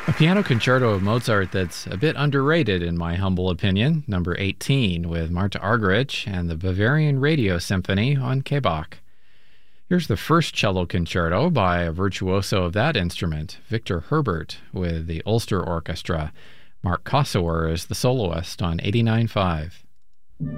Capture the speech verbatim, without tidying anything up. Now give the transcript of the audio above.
A piano concerto of Mozart that's a bit underrated, in my humble opinion, number eighteen, with Marta Argerich and the Bavarian Radio Symphony on K Bach. Here's the first cello concerto by a virtuoso of that instrument, Victor Herbert, with the Ulster Orchestra. Mark Kosower is the soloist on eighty-nine point five.